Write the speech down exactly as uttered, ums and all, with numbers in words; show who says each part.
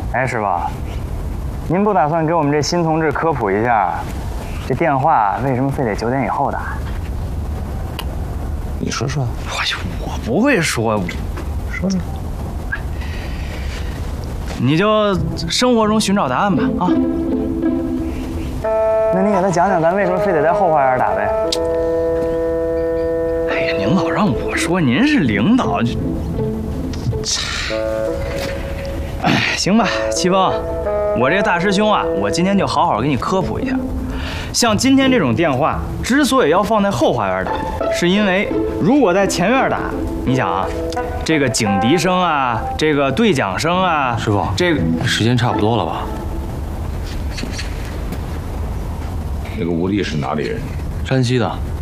Speaker 1: 哎，师傅，您不打算给我们这新同志科普一下，这电话为什么非得九点以后打？
Speaker 2: 你说说。
Speaker 1: 哎呦，我不会说，
Speaker 2: 说说。
Speaker 1: 你就生活中寻找答案吧啊！那你给他讲讲，咱为什么非得在后花园打呗？哎呀，您老让我说，您是领导，就，哎，行吧，齐峰，我这个大师兄啊，我今天就好好给你科普一下。像今天这种电话，之所以要放在后花园打，是因为如果在前院打，你想啊，这个警笛声啊，这个对讲声啊，
Speaker 2: 师傅，
Speaker 1: 这个
Speaker 2: 时间差不多了吧？
Speaker 3: 那个吴丽是哪里人？
Speaker 2: 山西的。